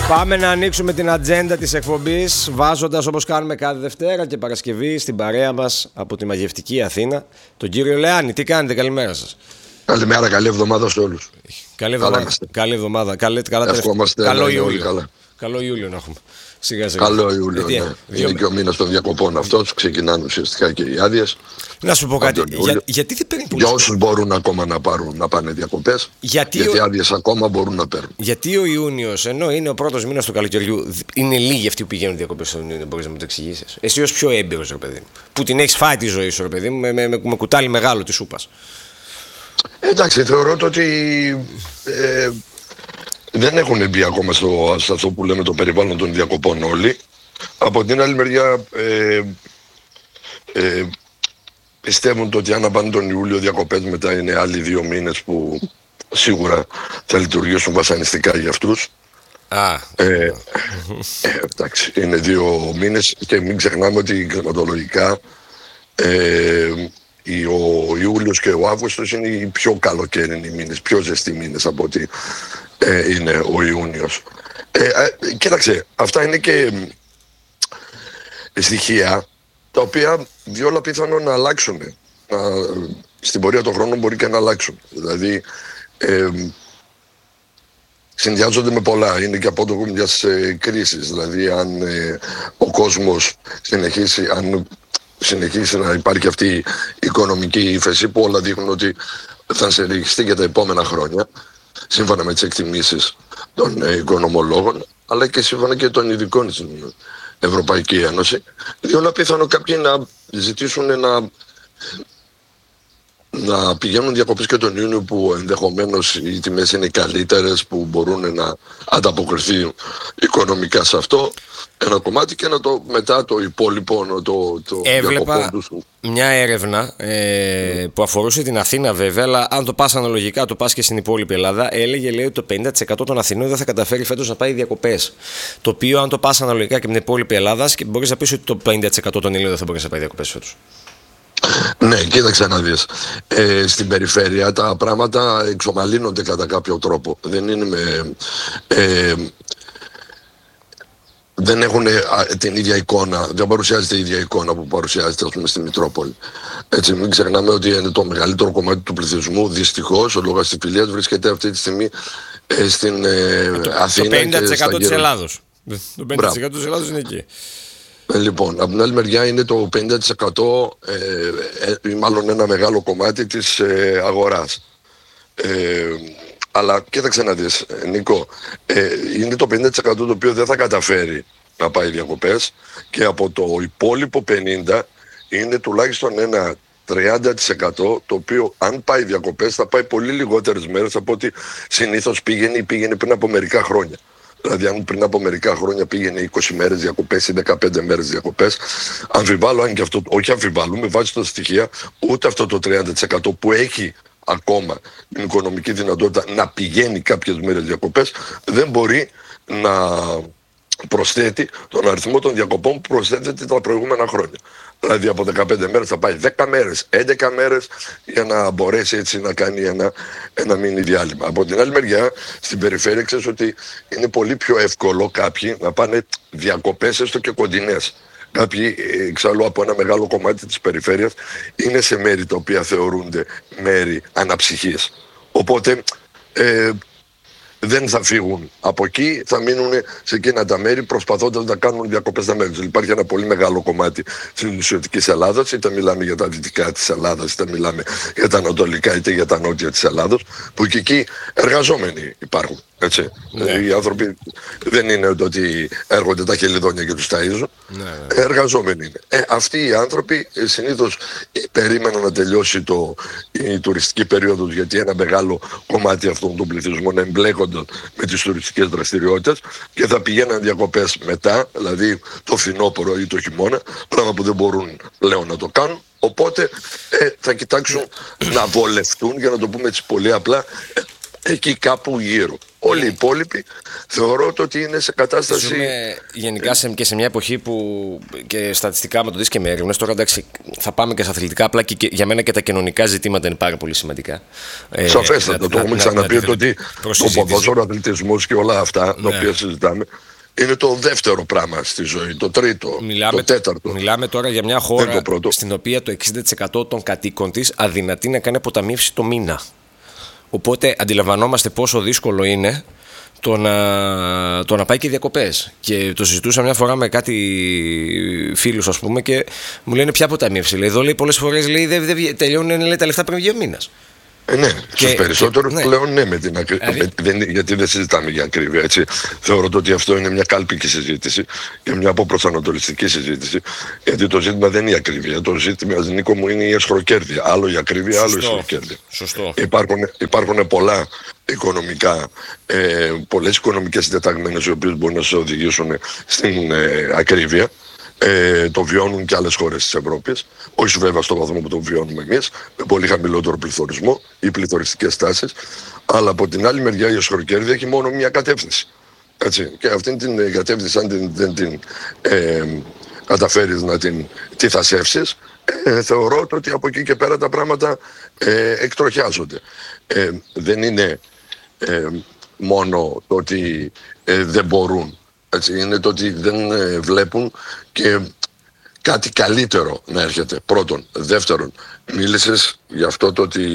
Πάμε να ανοίξουμε την ατζέντα της εκπομπής, βάζοντας όπως κάνουμε κάθε Δευτέρα και Παρασκευή στην παρέα μας από τη μαγευτική Αθήνα τον κύριο Λεάνη. Τι κάνετε, καλημέρα σας? Καλημέρα, καλή εβδομάδα σε όλους. Καλή εβδομάδα. Καλό Ιούλιο. Καλό Ιούλιο να έχουμε. Σιγά σιγά. Καλό Ιούλιο, ναι. Είναι και ο μήνας των διακοπών αυτός. Ξεκινάνε ουσιαστικά και οι άδειες. Να σου πω κάτι. Γιατί δεν παίρνει πολύ. Για όσους μπορούν ακόμα να πάνε διακοπές. Γιατί άδειες ακόμα μπορούν να παίρνουν. Γιατί ο Ιούνιος, ενώ είναι ο πρώτος μήνας του καλοκαιριού, είναι λίγοι αυτοί που πηγαίνουν διακοπές στον Ιούνιο, μπορείς να μου το εξηγήσεις? Εσύ ως πιο έμπειρος, ρε παιδί μου, που την έχεις φάει τη ζωή σου, ρε παιδί μου, με κουτάλι μεγάλο τη σούπας. Εντάξει, θεωρώ ότι δεν έχουν μπει ακόμα στο αυτό που λέμε το περιβάλλον των διακοπών όλοι. Από την άλλη μεριά πιστεύουν ότι αν πάνε τον Ιούλιο διακοπές, μετά είναι άλλοι 2 μήνες που σίγουρα θα λειτουργήσουν βασανιστικά για αυτούς. Εντάξει, είναι 2 μήνες και μην ξεχνάμε ότι κλιματολογικά ο Ιούλιος και ο Αύγουστος είναι οι πιο καλοκαίρινοι μήνες, πιο ζεστοί μήνες από ότι είναι ο Ιούνιος. Κοίταξε, αυτά είναι και στοιχεία τα οποία διόλα πιθανόν να αλλάξουν. Στην πορεία των χρόνων μπορεί και να αλλάξουν. Δηλαδή συνδυάζονται με πολλά. Είναι και απότοκο μιας κρίσης. Δηλαδή αν ο κόσμος συνεχίσει να υπάρχει αυτή η οικονομική ύφεση που όλα δείχνουν ότι θα συνεχιστεί και τα επόμενα χρόνια, σύμφωνα με τις εκτιμήσεις των οικονομολόγων, αλλά και σύμφωνα και των ειδικών στην Ευρωπαϊκή Ένωση, διότι πιθανό κάποιοι να ζητήσουν να πηγαίνουν διακοπές και τον Ιούνιο, που ενδεχομένως οι τιμές είναι καλύτερες, που μπορούν να ανταποκριθεί οικονομικά σε αυτό ένα κομμάτι, και μετά το υπόλοιπο Έβλεπα μια έρευνα που αφορούσε την Αθήνα βέβαια, αλλά αν το πας αναλογικά, το πας και στην υπόλοιπη Ελλάδα, λέει ότι το 50% των Αθηνών δεν θα καταφέρει φέτος να πάει διακοπές. Το οποίο αν το πας αναλογικά και με την υπόλοιπη Ελλάδα, μπορείς να πεις ότι το 50% των Ελλήνων δεν θα μπορέσει να πάει διακοπές φέτος. Ναι, κοίταξε να δεις. Στην περιφέρεια τα πράγματα εξομαλύνονται κατά κάποιο τρόπο. Δεν έχουν την ίδια εικόνα, δεν παρουσιάζεται η ίδια εικόνα που παρουσιάζεται, ας πούμε, στη Μητρόπολη. Έτσι, μην ξεχνάμε ότι είναι το μεγαλύτερο κομμάτι του πληθυσμού, δυστυχώς, ο λόγος της φιλίας, βρίσκεται αυτή τη στιγμή στην Αθήνα. Το 50% της Ελλάδος. Το 50% της Ελλάδος είναι εκεί. Λοιπόν, από την άλλη μεριά είναι το 50% ή μάλλον ένα μεγάλο κομμάτι της αγοράς. Αλλά κοίταξε να δεις, Νίκο, είναι το 50% το οποίο δεν θα καταφέρει να πάει διακοπές, και από το υπόλοιπο 50% είναι τουλάχιστον ένα 30% το οποίο αν πάει διακοπές θα πάει πολύ λιγότερες μέρες από ό,τι συνήθως πήγαινε πριν από μερικά χρόνια. Δηλαδή αν πριν από μερικά χρόνια πήγαινε 20 μέρες διακοπές ή 15 μέρες διακοπές, αμφιβάλλω, αν και αυτό, όχι αμφιβάλλω, με βάση τα στοιχεία, ούτε αυτό το 30% που έχει ακόμα την οικονομική δυνατότητα να πηγαίνει κάποιες μέρες διακοπές, δεν μπορεί να προσθέτει τον αριθμό των διακοπών που προσθέτεται τα προηγούμενα χρόνια. Δηλαδή από 15 μέρες θα πάει 10 μέρες, 11 μέρες, για να μπορέσει έτσι να κάνει ένα μίνι διάλειμμα. Από την άλλη μεριά, στην περιφέρεια ξέρεις ότι είναι πολύ πιο εύκολο κάποιοι να πάνε διακοπές έστω και κοντινές. Κάποιοι, εξάλλου, από ένα μεγάλο κομμάτι της περιφέρειας είναι σε μέρη τα οποία θεωρούνται μέρη αναψυχής. Οπότε δεν θα φύγουν από εκεί, θα μείνουν σε εκείνα τα μέρη προσπαθώντας να κάνουν διακοπές στα μέρη τους. Υπάρχει ένα πολύ μεγάλο κομμάτι της νησιωτικής Ελλάδας, είτε μιλάμε για τα δυτικά της Ελλάδας, είτε μιλάμε για τα ανατολικά, είτε για τα νότια της Ελλάδος, που και εκεί εργαζόμενοι υπάρχουν. Έτσι. Ναι. Οι άνθρωποι δεν είναι ότι έρχονται τα χελιδόνια και τους ταΐζουν. Ναι. Εργαζόμενοι είναι. Αυτοί οι άνθρωποι συνήθως περίμεναν να τελειώσει η τουριστική περίοδος, γιατί ένα μεγάλο κομμάτι αυτών των πληθυσμών εμπλέκονταν με τις τουριστικές δραστηριότητες και θα πηγαίναν διακοπές μετά, δηλαδή το φθινόπωρο ή το χειμώνα, πράγμα που δεν μπορούν πλέον να το κάνουν. Οπότε θα κοιτάξουν να βολευτούν, για να το πούμε έτσι πολύ απλά, εκεί κάπου γύρω. Όλοι οι υπόλοιποι θεωρώ ότι είναι σε κατάσταση. Ζούμε γενικά και σε μια εποχή που και στατιστικά, με το δεις και με έρευνες, τώρα εντάξει, θα πάμε και στα αθλητικά, απλά και για μένα και τα κοινωνικά ζητήματα είναι πάρα πολύ σημαντικά. Σαφέστατα, το έχουμε ξαναπεί ότι ο ποδόσφαιρο, αθλητισμός και όλα αυτά τα οποία συζητάμε είναι το δεύτερο πράγμα στη ζωή, το τρίτο, το τέταρτο. Μιλάμε τώρα για μια χώρα στην οποία το 60% των κατοίκων της αδυνατεί να κάνει αποταμίευση το μήνα. Οπότε αντιλαμβανόμαστε πόσο δύσκολο είναι το να πάει και διακοπές. Και το συζητούσα μια φορά με κάτι φίλους, ας πούμε, και μου λένε ποια αποταμίευση. Λέει, εδώ λέει πολλές φορές δεν τελειώνουν, λέει, τα λεφτά πριν βγει ο μήνας. Ναι, στους περισσότερους πλέον ναι, με την γιατί δεν συζητάμε για ακρίβεια. Έτσι. Θεωρώ ότι αυτό είναι μια κάλπικη συζήτηση και μια αποπροσανατολιστική συζήτηση. Γιατί το ζήτημα δεν είναι η ακρίβεια. Το ζήτημα, Νίκο μου, είναι η εσχροκέρδεια. Άλλο η ακρίβεια, άλλο η εσχροκέρδεια. Σωστό. Υπάρχουν πολλά οικονομικά, πολλές οικονομικές συντεταγμένες οι οποίες μπορούν να σε οδηγήσουν στην ακρίβεια. Το βιώνουν και άλλες χώρες της Ευρώπης, όχι βέβαια στο βαθμό που το βιώνουμε εμείς, με πολύ χαμηλότερο πληθωρισμό ή πληθωριστικές τάσεις, αλλά από την άλλη μεριά η εσχροκέρδεια έχει μόνο μια κατεύθυνση. Έτσι. Και αυτήν την κατεύθυνση, αν δεν την καταφέρεις να την τυθασεύσεις, θεωρώ ότι από εκεί και πέρα τα πράγματα εκτροχιάζονται. Δεν είναι μόνο το ότι δεν μπορούν. Έτσι, είναι το ότι δεν βλέπουν και κάτι καλύτερο να έρχεται. Πρώτον. Δεύτερον, μίλησες για αυτό το ότι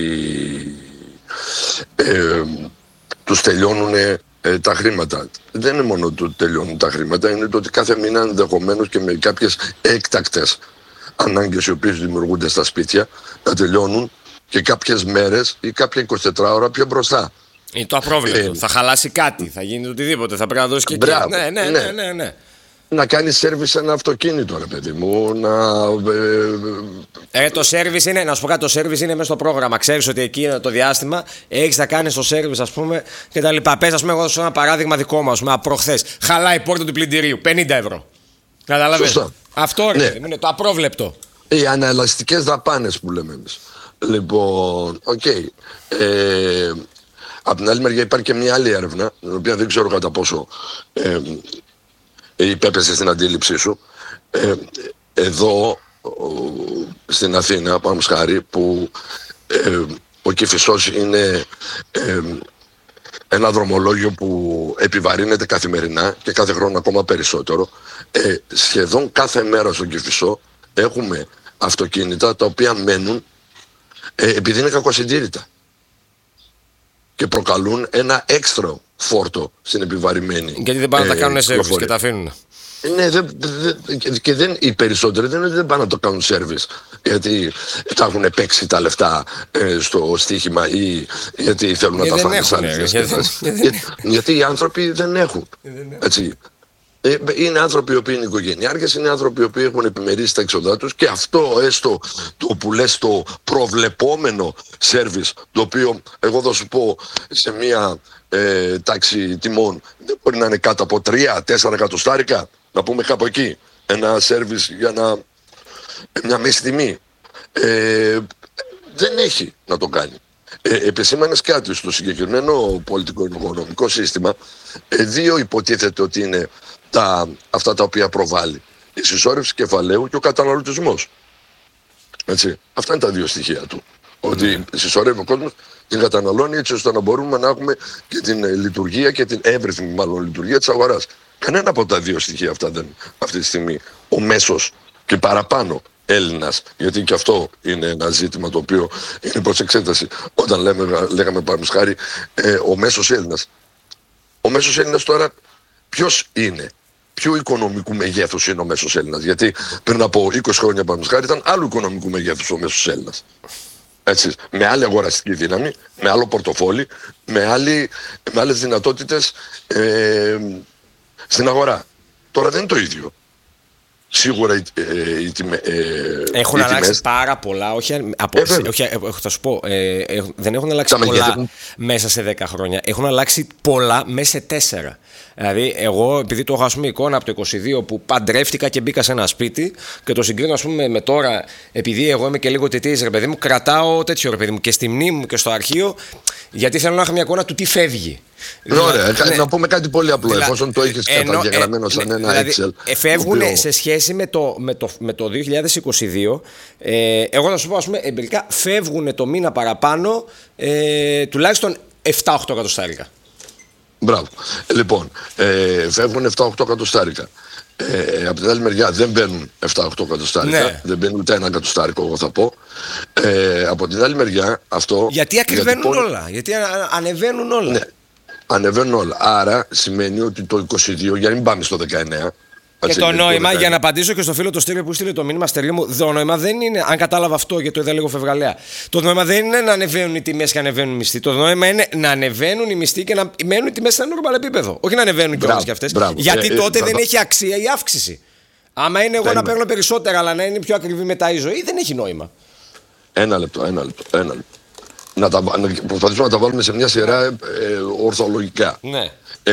τους τελειώνουν τα χρήματα. Δεν είναι μόνο το ότι τελειώνουν τα χρήματα, είναι το ότι κάθε μήνα ενδεχομένως και με κάποιες έκτακτες ανάγκες οι οποίες δημιουργούνται στα σπίτια να τελειώνουν και κάποιες μέρες ή κάποια 24 ώρα πιο μπροστά. Είναι το απρόβλεπτο. Θα χαλάσει κάτι, θα γίνει οτιδήποτε, θα πρέπει να δώσει και μπράβο, ναι. Να κάνει σέρβις σε ένα αυτοκίνητο, ρε παιδί μου. Το σέρβις είναι, να σου πω κάτι, το σέρβις είναι μέσα στο πρόγραμμα. Ξέρεις ότι εκεί το διάστημα έχεις να κάνεις το σέρβις, ας πούμε, και τα λοιπά. Πες, ας πούμε, εγώ δώσω ένα παράδειγμα δικό μας, προχθές. Χαλάει η πόρτα του πλυντηρίου, 50 ευρώ. Καταλαβαίνεις. Αυτό είναι το απρόβλεπτο. Οι αναελαστικές δαπάνες που λέμε εμείς. Λοιπόν, οκ. Από την άλλη μεριά υπάρχει και μια άλλη έρευνα, την οποία δεν ξέρω κατά πόσο υπέπεσε στην αντίληψή σου. Εδώ στην Αθήνα, πάμε χάρη, που ο Κηφισός είναι ένα δρομολόγιο που επιβαρύνεται καθημερινά και κάθε χρόνο ακόμα περισσότερο. Σχεδόν κάθε μέρα στον Κηφισό έχουμε αυτοκίνητα τα οποία μένουν επειδή είναι κακοσυντήρητα και προκαλούν ένα έξτρα φόρτο στην επιβαρημένη. Γιατί δεν πάνε να τα κάνουν σέρβις και τα αφήνουν. Ναι, οι περισσότεροι δεν πάνε να το κάνουν σέρβις γιατί τα έχουν παίξει τα λεφτά στο στοίχημα ή γιατί θέλουν να τα φάνε άλλες. Γιατί οι άνθρωποι δεν έχουν. Έτσι. Είναι άνθρωποι οι οποίοι είναι οικογενειάρχες, είναι άνθρωποι οι οποίοι έχουν επιμερίσει τα έξοδά τους και αυτό έστω το που λες το προβλεπόμενο σέρβις, το οποίο εγώ θα σου πω σε μια τάξη τιμών δεν μπορεί να είναι κάτω από 3-4 εκατοστάρικα, να πούμε κάπου εκεί, ένα σέρβις για μια μέση τιμή. Δεν έχει να το κάνει. Επισήμανες κάτι στο συγκεκριμένο πολιτικό-οικονομικό σύστημα, δύο υποτίθεται ότι είναι αυτά τα οποία προβάλλει. Η συσσόρευση κεφαλαίου και ο καταναλωτισμός. Έτσι. Αυτά είναι τα δύο στοιχεία του. Ότι συσσωρεύει ο κόσμος, την καταναλώνει έτσι ώστε να μπορούμε να έχουμε και την λειτουργία και την εύρυθμη μάλλον λειτουργία της αγοράς. Κανένα από τα δύο στοιχεία αυτά δεν αυτή τη στιγμή ο μέσος και παραπάνω Έλληνας, γιατί και αυτό είναι ένα ζήτημα το οποίο είναι προς εξέταση. Όταν λέγαμε παραδείγματος χάρη ο μέσος Έλληνας. Ο μέσος Έλληνας τώρα ποιος είναι? Ποιου οικονομικού μεγέθους είναι ο μέσος Έλληνας? Γιατί πριν από 20 χρόνια παραδείγματος χάρη ήταν άλλου οικονομικού μεγέθους ο μέσος Έλληνας. Έτσι, με άλλη αγοραστική δύναμη, με άλλο πορτοφόλι, με άλλες δυνατότητες στην αγορά. Τώρα δεν είναι το ίδιο. σίγουρα έχουν αλλάξει πάρα πολλά. Θα σου πω, δεν έχουν αλλάξει πολλά μέσα σε 10 χρόνια. Έχουν αλλάξει πολλά μέσα σε 4. Δηλαδή, εγώ επειδή το έχω εικόνα από το 22 που παντρεύτηκα και μπήκα σε ένα σπίτι και το συγκρίνω με τώρα, επειδή εγώ είμαι και λίγο τετής, ρε παιδί μου, κρατάω τέτοιο ρε παιδί μου και στη μνήμη μου και στο αρχείο, γιατί θέλω να έχω μια εικόνα του τι φεύγει. Ωραία, να πούμε κάτι πολύ απλό, εφόσον το έχεις καταγεγραμμένο σαν ένα Excel. Φεύγουν σε σχέση με το 2022, εγώ να σου πω, ας πούμε, εμπειρικά φεύγουν το μήνα παραπάνω τουλάχιστον 7-8 εκατοστάρικα. Μπράβο. Λοιπόν, φεύγουν 7-8 εκατοστάρικα. Από την άλλη μεριά δεν μπαίνουν 7-8 εκατοστάρικα. Ναι. Δεν μπαίνουν ούτε 1 εκατοστάρικο, εγώ θα πω. Από την άλλη μεριά αυτό. Γιατί ακριβένουν όλα. Γιατί ανεβαίνουν όλα. Ναι, ανεβαίνουν όλα. Άρα σημαίνει ότι το 22, για να μην πάμε στο 19. Και το νόημα, για να απαντήσω και στο φίλο το Στήριο που στείλε το μήνυμα, Στέλιο μου, το νόημα δεν είναι, αν κατάλαβα αυτό γιατί το είδα λίγο φευγαλέα, το νόημα δεν είναι να ανεβαίνουν οι τιμές και να ανεβαίνουν οι μισθοί. Το νόημα είναι να ανεβαίνουν οι μισθοί και να μένουν οι τιμές σε ένα normal επίπεδο. Όχι να ανεβαίνουν κιόλας κι αυτές. Γιατί τότε δεν έχει αξία η αύξηση. Άμα είναι εγώ να παίρνω περισσότερα, αλλά να είναι πιο ακριβή μετά η ζωή, δεν έχει νόημα. Ένα λεπτό. Να προσπαθήσουμε να τα βάλουμε σε μια σειρά ορθολογικά. Ναι.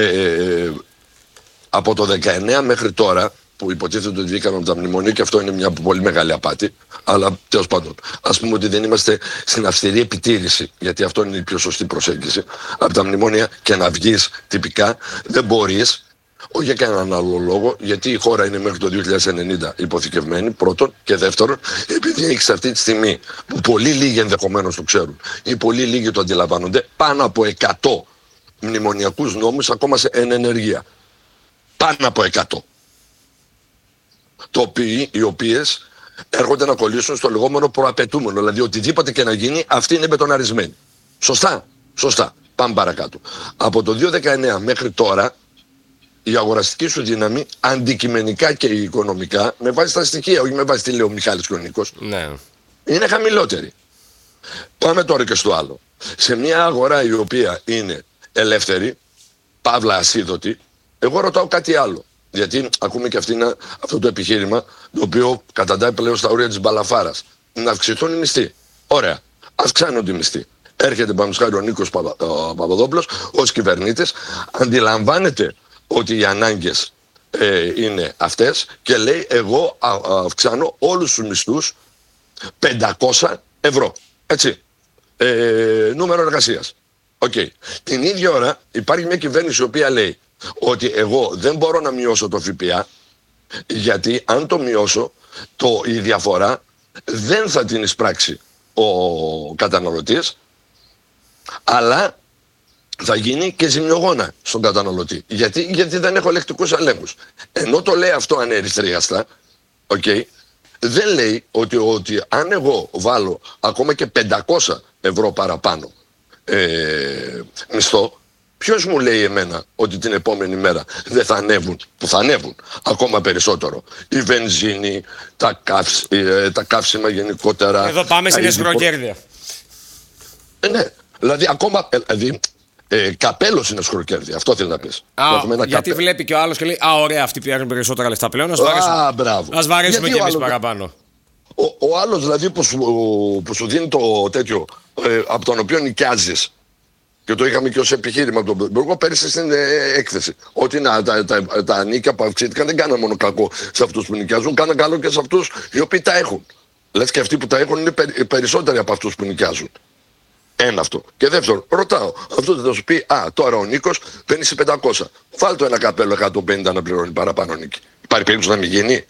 Από το 19 μέχρι τώρα, που υποτίθεται ότι βγήκαμε από τα μνημονία, και αυτό είναι μια πολύ μεγάλη απάτη, αλλά τέλος πάντων, ας πούμε ότι δεν είμαστε στην αυστηρή επιτήρηση, γιατί αυτό είναι η πιο σωστή προσέγγιση. Από τα μνημόνια και να βγεις τυπικά δεν μπορείς, όχι για κανέναν άλλο λόγο, γιατί η χώρα είναι μέχρι το 2090 υποθηκευμένη, πρώτον, και δεύτερον, επειδή έχεις αυτή τη στιγμή, που πολύ λίγοι ενδεχομένως το ξέρουν, ή πολύ λίγοι το αντιλαμβάνονται, πάνω από 100 μνημονιακούς νόμους ακόμα εν ενεργεία. Πάνω από 100. Οι οποίες έρχονται να κολλήσουν στο λεγόμενο προαπαιτούμενο. Δηλαδή οτιδήποτε και να γίνει, αυτοί είναι μπετοναρισμένοι. Σωστά. Πάμε παρακάτω. Από το 2019 μέχρι τώρα, η αγοραστική σου δύναμη, αντικειμενικά και οικονομικά, με βάση τα στοιχεία, όχι με βάση τι λέει ο Μιχάλης και ο Νίκος, ναι, είναι χαμηλότερη. Πάμε τώρα και στο άλλο. Σε μια αγορά η οποία είναι ελεύθερη, παύλα ασίδωτη, εγώ ρωτάω κάτι άλλο. Γιατί ακούμε και αυτό το επιχείρημα, το οποίο καταντάει πλέον στα όρια της μπαλαφάρας. Να αυξηθούν οι μισθοί. Ωραία. Αυξάνονται οι μισθοί. Έρχεται παραδείγματος ο Νίκος Παπαδόπουλος ως κυβερνήτης, αντιλαμβάνεται ότι οι ανάγκες είναι αυτές και λέει: εγώ αυξάνω όλους τους μισθούς 500 ευρώ. Έτσι. Νούμερο εργασίας. Okay. Την ίδια ώρα υπάρχει μια κυβέρνηση η οποία λέει ότι εγώ δεν μπορώ να μειώσω το ΦΠΑ, γιατί αν το μειώσω, η διαφορά δεν θα την εισπράξει ο καταναλωτής, αλλά θα γίνει και ζημιογόνα στον καταναλωτή. Γιατί δεν έχω ελεκτικούς ελέγχους. Ενώ το λέει αυτό ανερυθρίαστα, okay, δεν λέει ότι αν εγώ βάλω ακόμα και 500 ευρώ παραπάνω μισθό, ποιος μου λέει εμένα ότι την επόμενη μέρα δεν θα ανέβουν, που θα ανέβουν ακόμα περισσότερο η βενζίνη, τα καύσιμα γενικότερα. Εδώ πάμε στην εσχροκέρδεια. Ναι, δηλαδή ακόμα, καπέλος είναι εσχροκέρδεια, αυτό θέλει να πεις. Γιατί βλέπει και ο άλλος και λέει: α, ωραία, αυτοί πιάνουν περισσότερα λεφτά πλέον, ας βαρέσουμε και εμείς παραπάνω. Ο άλλος δηλαδή που σου δίνει το τέτοιο, από τον οποίο νοικιάζεις, και το είχαμε και ως επιχείρημα από τον Υπουργό πέρυσι στην έκθεση, ότι τα νίκια που αυξήθηκαν δεν κάναν μόνο κακό σε αυτούς που νοικιάζουν, κάναν καλό και σε αυτούς οι οποίοι τα έχουν. Λες και αυτοί που τα έχουν είναι περισσότεροι από αυτούς που νοικιάζουν. Ένα αυτό. Και δεύτερον, ρωτάω, αυτό θα σου πει: α, τώρα ο Νίκος παίρνει σε 500. Βάλτε ένα καπέλο 150 να πληρώνει παραπάνω νίκη. Υπάρχει περίπτωση να μην γίνει?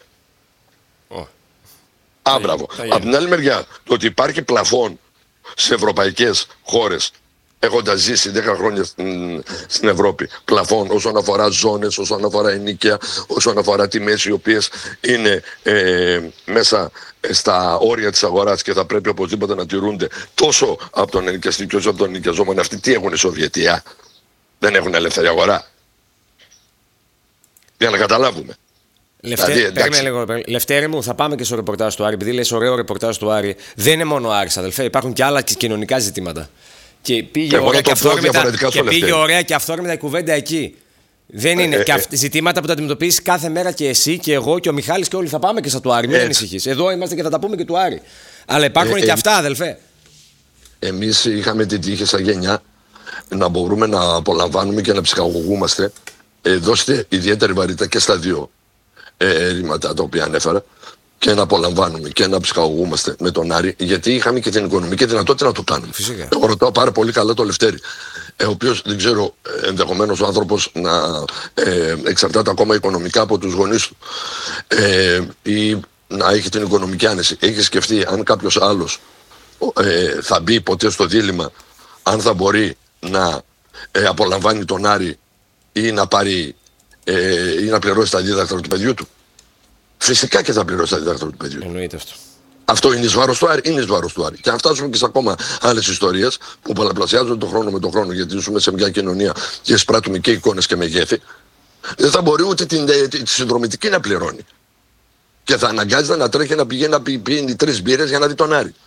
Μπράβο. Από την άλλη μεριά, το ότι υπάρχει πλαφόν σε ευρωπαϊκές χώρες, έχοντας ζήσει 10 χρόνια στην Ευρώπη, πλαφόν όσον αφορά ζώνες, όσον αφορά ενοίκια, όσον αφορά τιμές οι οποίες είναι μέσα στα όρια της αγοράς και θα πρέπει οπωσδήποτε να τηρούνται τόσο από τον ενοικιαστή όσο από τον ενοικιαζόμενο. Αυτοί τι έχουν, η Σοβιετία? Δεν έχουν ελεύθερη αγορά? Για να καταλάβουμε. Λευτέρη μου, θα πάμε και στο ρεπορτάζ του Άρη. Επειδή λες ωραίο ρεπορτάζ του Άρη, δεν είναι μόνο ο Άρης, αδελφέ, υπάρχουν και άλλα κοινωνικά ζητήματα. Και πήγε ωραία και αυθόρμητα η κουβέντα εκεί. Δεν είναι. Και ζητήματα που τα αντιμετωπίζεις κάθε μέρα και εσύ και εγώ και ο Μιχάλης και όλοι θα πάμε και στα του Άρη. Μην ανησυχείς. Εδώ είμαστε και θα τα πούμε και του Άρη. Αλλά υπάρχουν και αυτά, αδελφέ. Εμείς είχαμε την τύχη σαν γενιά να μπορούμε να απολαμβάνουμε και να ψυχαγωγούμαστε. Δώστε ιδιαίτερη βαρύτητα και στα δύο ρήματα τα οποία ανέφερα και να απολαμβάνουμε και να ψυχαγωγούμαστε με τον Άρη, γιατί είχαμε και την οικονομική δυνατότητα να το κάνουμε. Φυσικά. Εγώ ρωτάω πάρα πολύ καλά το Λευτέρη, ο οποίος δεν ξέρω, ενδεχομένως ο άνθρωπος να εξαρτάται ακόμα οικονομικά από τους γονείς του ή να έχει την οικονομική άνεση. Έχει σκεφτεί αν κάποιος άλλος θα μπει ποτέ στο δίλημμα αν θα μπορεί να απολαμβάνει τον Άρη ή να πάρει ή να πληρώσει τα δίδακτρα του παιδιού του? Φυσικά και θα πληρώσει τα δίδακτρα του παιδιού. Εννοείται αυτό. Αυτό είναι εις βάρος του Άρη, είναι εις βάρος του Άρη. Και αν φτάσουμε και σε ακόμα άλλες ιστορίες που πολλαπλασιάζονται τον χρόνο με τον χρόνο, γιατί ζούμε σε μια κοινωνία και εισπράττουμε και εικόνες και μεγέθη, δεν θα μπορεί ούτε τη συνδρομητική να πληρώνει. Και θα αναγκάζεται να τρέχει να πηγαίνει να πίνει 3 μπύρες για να δει τον Άρη.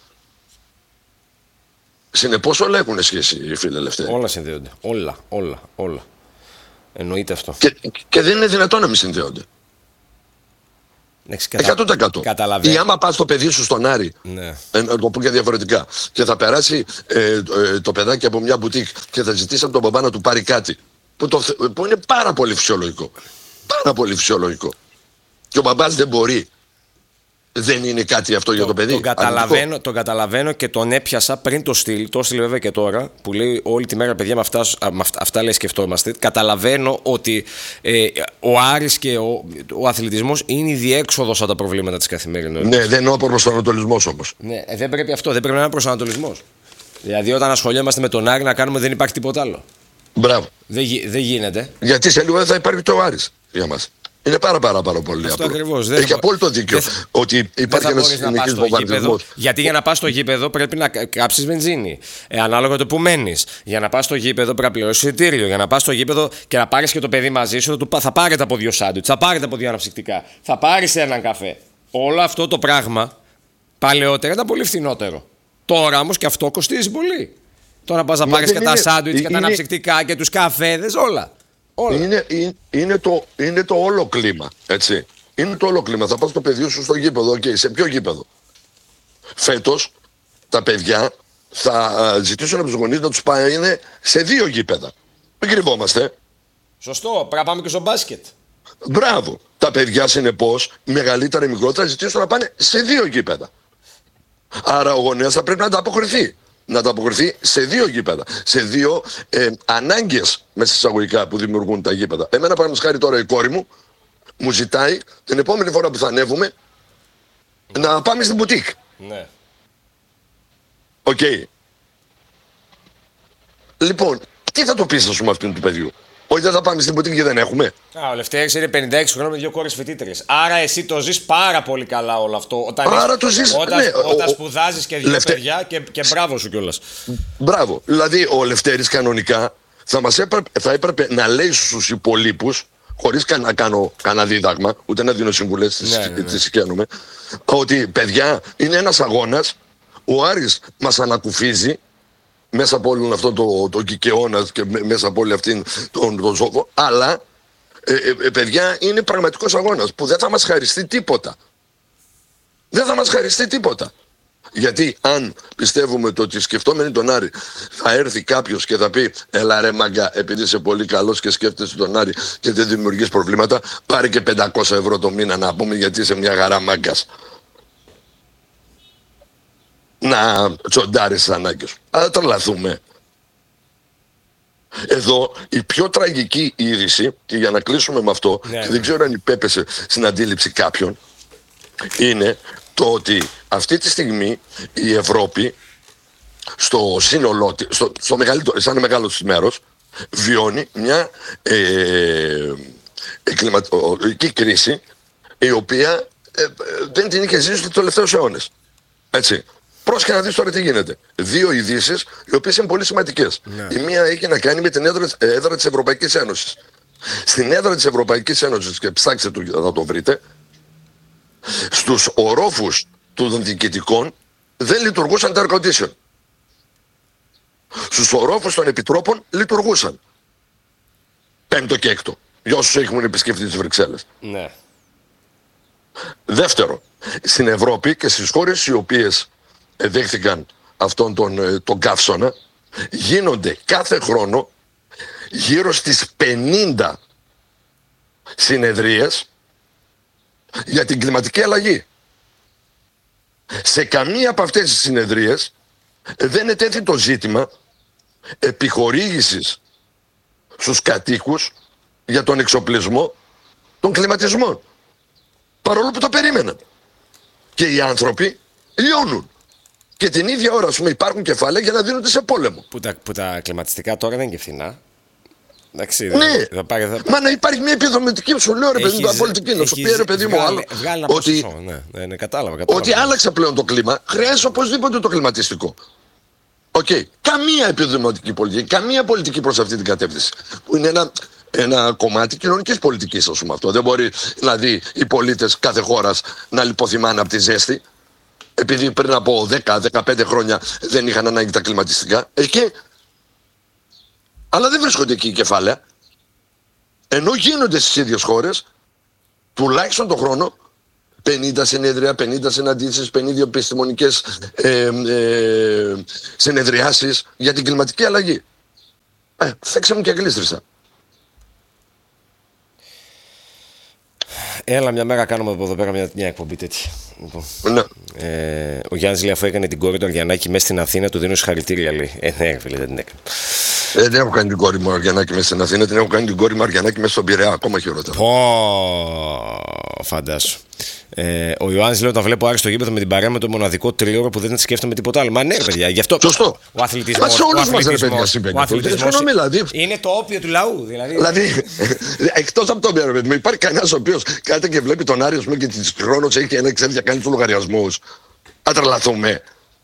Συνεπώς όλα έχουν σχέση, φίλε Λευτέρη. Όλα συνδέονται. Όλα. Εννοείται αυτό. Και δεν είναι δυνατόν να μην συνδέονται. 100%. Ή άμα πας το παιδί σου στον Άρη, ναι. Να το πω και διαφορετικά, και θα περάσει το παιδάκι από μια μπουτίκ και θα ζητήσει από τον μπαμπά να του πάρει κάτι, που είναι πάρα πολύ φυσιολογικό. Πάρα πολύ φυσιολογικό. Και ο μπαμπάς δεν μπορεί. Δεν είναι κάτι αυτό για το παιδί. Τον καταλαβαίνω και τον έπιασα πριν το στυλ. Το στυλ βέβαια και τώρα που λέει όλη τη μέρα παιδιά με αυτά λέει σκεφτόμαστε. Καταλαβαίνω ότι ο Άρης και ο αθλητισμός είναι η διέξοδος από τα προβλήματα της καθημερινότητας. Ναι, δεν είναι ο προσανατολισμός όμως. Ναι, δεν πρέπει αυτό. Δεν πρέπει να είναι προσανατολισμός. Δηλαδή όταν ασχολιόμαστε με τον Άρη να κάνουμε δεν υπάρχει τίποτα άλλο. Μπράβο. Δεν γίνεται. Γιατί σε λίγο δεν θα υπάρχει το Άρης για μας. Είναι πάρα πολύ αυτό απλό. Ακριβώς. Έχει απόλυτο δίκιο ότι υπάρχει ένας συνεχής βομβαρδισμός. Γιατί για να πας στο γήπεδο πρέπει να κάψεις βενζίνη. Ανάλογα το που μένεις. Για να πας στο γήπεδο πρέπει να πληρώσεις εισιτήριο. Για να πας στο γήπεδο και να πάρεις και το παιδί μαζί σου, θα πάρετε από 2 σάντουιτς, θα πάρετε από 2 αναψυκτικά, θα πάρεις έναν καφέ. Όλο αυτό το πράγμα παλαιότερα ήταν πολύ φθηνότερο. Τώρα όμως και αυτό κοστίζει πολύ. Τώρα πας να πάρεις και τα σάντουιτς και τα αναψυκτικά και τους καφέδες, όλα. Είναι το όλο κλίμα, έτσι. Είναι το όλο κλίμα. Θα πας το παιδί σου στο γήπεδο, σε ποιο γήπεδο? Φέτος τα παιδιά θα ζητήσουν από τους γονείς να τους πάνε σε 2 γήπεδα. Μην κρυβόμαστε. Σωστό, πρέπει να πάμε και στο μπάσκετ. Μπράβο. Τα παιδιά συνεπώς, μεγαλύτερα ή μικρότερα, θα ζητήσουν να πάνε σε 2 γήπεδα. Άρα ο γονέας θα πρέπει να ανταποκριθεί. Να ανταποκριθεί σε 2 γήπεδα. Σε 2 ανάγκες μέσα εισαγωγικά που δημιουργούν τα γήπεδα. Εμένα, παραδείγματος χάρη, τώρα η κόρη μου ζητάει την επόμενη φορά που θα ανέβουμε να πάμε στην μπουτίκ. Ναι. Οκ. Λοιπόν, τι θα το πεις, ας πούμε, αυτήν του παιδιού? Όχι, δεν θα πάμε στην μπουτίκ και δεν έχουμε. Ο Λευτέρης είναι 56 χρόνια με 2 κόρες φοιτήτριες. Άρα εσύ το ζεις πάρα πολύ καλά όλο αυτό. Όταν σπουδάζεις και 2 παιδιά και μπράβο σου κιόλας. Μπράβο. Δηλαδή ο Λευτέρης κανονικά θα έπρεπε να λέει στους υπολείπους, χωρίς να κάνω κανένα δίδαγμα, ούτε να δίνω συμβουλές, τις σηκαίνομαι, ότι παιδιά είναι ένας αγώνας, ο Άρης μας ανακουφίζει μέσα από όλο αυτό το κικαιώνα και μέσα από όλη αυτήν τον ζόφο, αλλά παιδιά είναι πραγματικός αγώνας που δεν θα μας χαριστεί τίποτα. Δεν θα μας χαριστεί τίποτα. Γιατί αν πιστεύουμε το ότι σκεφτόμενοι τον Άρη θα έρθει κάποιος και θα πει έλα ρε μάγκα, επειδή είσαι πολύ καλός και σκέφτεσαι τον Άρη και δεν δημιουργείς προβλήματα, πάρε και 500 ευρώ το μήνα να πούμε γιατί είσαι μια χαρά μάγκας. Να τσοντάρεις τις ανάγκες σου. Αλλά τρελαθούμε. Εδώ η πιο τραγική είδηση, και για να κλείσουμε με αυτό, και δεν ξέρω αν υπέπεσε στην αντίληψη κάποιον, είναι το ότι αυτή τη στιγμή η Ευρώπη στο σύνολό της, στο μεγαλύτερο, σαν μεγάλο της μέρος, βιώνει μια κλιματολογική κρίση η οποία δεν την είχε ζήσει στους τελευταίους αιώνες. Έτσι. Πρόσεχε να δεις τώρα τι γίνεται. 2 ειδήσεις οι οποίες είναι πολύ σημαντικές. Η μία έχει να κάνει με την έδρα της Ευρωπαϊκής Ένωσης. Στην έδρα της Ευρωπαϊκής Ένωσης, και ψάξτε το, θα το βρείτε, στους ορόφους των διοικητικών δεν λειτουργούσαν τα air condition. Στους ορόφους των επιτρόπων λειτουργούσαν. 5ο και 6ο. Για όσους έχουν επισκεφτεί τις Βρυξέλλες. Ναι. Δεύτερο, στην Ευρώπη και στις χώρες οι οποίες δέχθηκαν αυτόν τον καύσωνα, γίνονται κάθε χρόνο γύρω στις 50 συνεδρίες για την κλιματική αλλαγή. Σε καμία από αυτές τις συνεδρίες δεν ετέθη το ζήτημα επιχορήγησης στους κατοίκους για τον εξοπλισμό των κλιματισμών. Παρόλο που το περίμεναν. Και οι άνθρωποι λιώνουν. Και την ίδια ώρα, ας πούμε, υπάρχουν κεφάλαια για να δίνονται σε πόλεμο. Που τα κλιματιστικά τώρα δεν είναι και φθηνά. Εντάξει, Ναι, μα να υπάρχει μια επιδομητική, σου λέω ρε παιδί μου, πολιτική, να σου πει ρε παιδί μου άλλο. Ότι, ναι, κατάλαβα. Ότι άλλαξε πλέον το κλίμα, χρειάζεται οπωσδήποτε το κλιματιστικό. Καμία επιδημοτική πολιτική, καμία πολιτική προς αυτή την κατεύθυνση. Που είναι ένα κομμάτι κοινωνικής πολιτικής, ας πούμε αυτό. Δεν μπορεί δηλαδή οι πολίτες κάθε χώρας να λιποθυμάνε από τη ζέστη, επειδή πριν από 10-15 χρόνια δεν είχαν ανάγκη τα κλιματιστικά. Αλλά δεν βρίσκονται εκεί οι κεφάλαια. Ενώ γίνονται στις ίδιες χώρες, τουλάχιστον το χρόνο, 50 συνέδρια, 50 συναντήσεις, 50 επιστημονικές συνεδριάσεις για την κλιματική αλλαγή. Θέξαμε και γλίστρισα. Έλα μια μέρα κάνουμε από εδώ πέρα μια εκπομπή τέτοια. Ναι. Ο Γιάννης λέει, αφού έκανε την κόρη του Αργιανάκη μέσα στην Αθήνα, του δίνω συγχαρητήρια, λέει. Ναι, φίλε, δεν την έκανε. Δεν έχω κάνει την κόρη μου Αργιανάκη μέσα στην Αθήνα, την έχω κάνει την κόρη μου Αργιανάκη μέσα στον Πειραιά, ακόμα χειρότερα. Φαντάσου. Ο Ιωάννης λέει, όταν βλέπω Άρη στο γήπεδο με την παρέα με το μοναδικό τριώρο που δεν σκέφτομαι τίποτα άλλο. Μα ναι, παιδιά, γι' αυτό. Σωστό. Ο αθλητισμός. Είναι το όπιο του λαού. Δηλαδή, εκτός από τον Πειραιά, υπάρχει κανένας ο οποίος κάθεται και βλέπει τον Άρη και τη χρόνος έχει ένα ξέρει για κάνει τους λογαριασμούς. Ατρελαθούμε.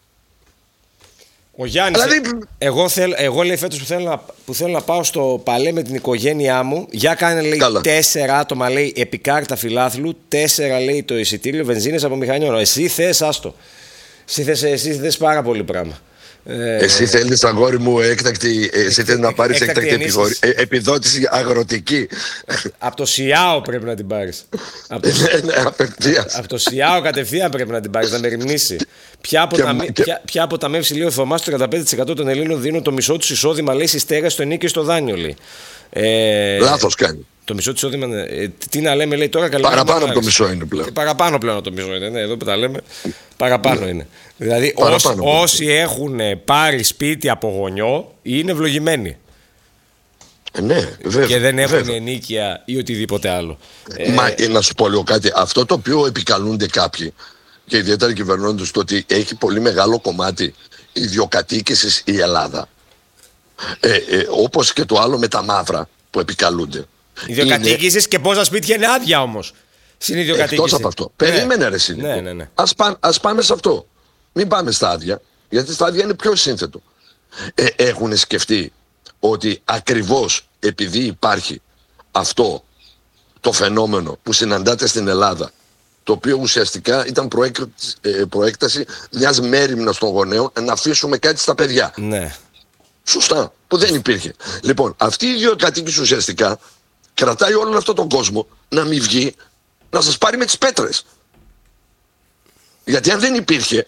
Ο Γιάννης, δηλαδή, εγώ λέει φέτος που θέλω να πάω στο Παλέ με την οικογένειά μου. Για κάνε, λέει, 4 άτομα, λέει, επικάρτα φιλάθλου, 4, λέει, το εισιτήριο, βενζίνες από μηχανιών. Εσύ θες, άστο. Εσύ θες πάρα πολύ πράγμα. Εσύ θέλεις, αγόρι μου, εσύ θέλεις να πάρεις έκτακτη επιδότηση αγροτική. Από το ΣΙΑΟ πρέπει να την πάρεις. Από το ΣΙΑΟ κατευθείαν πρέπει να την πάρεις, να μεριμνήσει. Ποια από τα ΜΕΒΣ, λέει ο Θωμάς, το 35% των Ελλήνων δίνουν το μισό τους εισόδημα, λέει, στη στέγαση, στο ενίκιο, στο δάνειο, λέει. Λάθος κάνει. Το μισό της εισόδημα, τι να λέμε, λέει τώρα. Παραπάνω από το μισό είναι πλέον. Παραπάνω πλέον από το μισό είναι, ναι, εδώ που τα λέμε. Παραπάνω είναι. Δηλαδή όσοι έχουν πάρει σπίτι από γονιό είναι ευλογημένοι. Ναι, βέβαια. Και δεν έχουν ενίκεια ή οτιδήποτε άλλο. Μα να σου πω λίγο κάτι. Αυτό το οποίο επικαλούνται κάποιοι, και ιδιαίτερα οι κυβερνώντες, το ότι έχει πολύ μεγάλο κομμάτι ιδιοκατοίκησης η Ελλάδα. Όπως και το άλλο με τα μαύρα που επικαλούνται. Ιδιοκατοίκησης και πόσα σπίτια είναι άδεια όμως. Εκτός από αυτό. Περίμενε ρε Σύνικο. Ναι. Ας πάμε σε αυτό. Μην πάμε στα άδεια, γιατί στα άδεια είναι πιο σύνθετο. Έχουν σκεφτεί ότι ακριβώς επειδή υπάρχει αυτό το φαινόμενο που συναντάται στην Ελλάδα, το οποίο ουσιαστικά ήταν προέκταση μιας μέριμνας των γονέων να αφήσουμε κάτι στα παιδιά. Ναι. Σωστά, που δεν υπήρχε. Λοιπόν, αυτή η ιδιοκατοίκηση ουσιαστικά κρατάει όλον αυτόν τον κόσμο να μην βγει, να σας πάρει με τις πέτρες. Γιατί αν δεν υπήρχε,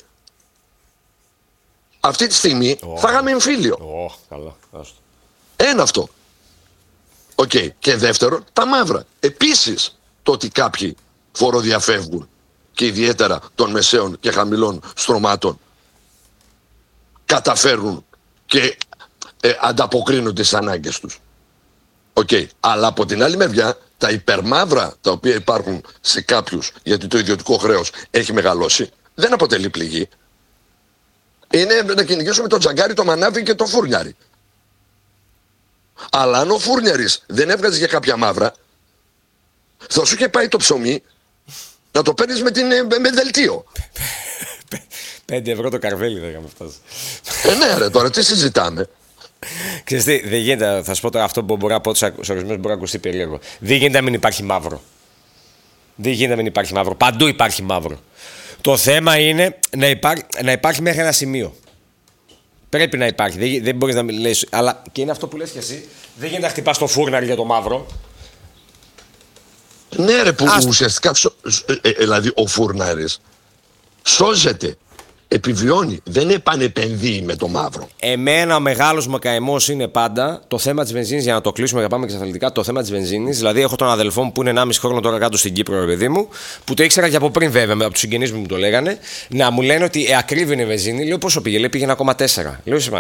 αυτή τη στιγμή θα είχαμε εμφύλιο. Καλά. Ένα αυτό. Και δεύτερο, τα μαύρα. Επίσης, το ότι κάποιοι φοροδιαφεύγουν, και ιδιαίτερα των μεσαίων και χαμηλών στρωμάτων, καταφέρνουν και ανταποκρίνονται στις ανάγκες τους. Αλλά από την άλλη μεριά, τα υπερμαύρα τα οποία υπάρχουν σε κάποιους, γιατί το ιδιωτικό χρέος έχει μεγαλώσει, δεν αποτελεί πληγή. Είναι να κυνηγήσουμε τον τζαγκάρι, το μανάβι και το φούρνιαρι. Αλλά αν ο φούρνιαρης δεν έβγαζε για κάποια μαύρα, θα σου είχε πάει το ψωμί να το παίρνεις με δελτίο. 5 ευρώ το καρβέλι δεν είχαμε φτάσει. Ναι ρε, τώρα τι συζητάμε. Ξέρεις τι, δεν γίνεται, θα σου πω τώρα αυτό που μπορεί να πω, σε ορισμένους μπορεί να ακουστεί περίεργο. Δεν γίνεται να μην υπάρχει μαύρο. Δεν γίνεται να μην υπάρχει μαύρο. Παντού υπάρχει μαύρο. Το θέμα είναι να υπάρχει μέχρι ένα σημείο. Πρέπει να υπάρχει. Δεν μπορείς να λες. Αλλά και είναι αυτό που λες και εσύ. Δεν γίνεται να χτυπάς το φούρναρι για το μαύρο Ναι, ρε, που ουσιαστικά δηλαδή ο Φουρνάρης σώζεται. Επιβιώνει, δεν επανεπενδύει με το μαύρο. Εμένα ο μεγάλος μου καημός είναι πάντα το θέμα της βενζίνης. Για να το κλείσουμε και πάμε και στα αθλητικά, το θέμα της βενζίνης. Δηλαδή, έχω τον αδελφό μου που είναι 1,5 χρόνο τώρα κάτω στην Κύπρο, ρε παιδί μου, που το ήξερα και από πριν βέβαια, από τους συγγενείς μου το λέγανε, να μου λένε ότι ακρίβει είναι η βενζίνη. Λέω πόσο πήγε, λέει πήγε 1,4. Λέω είσαι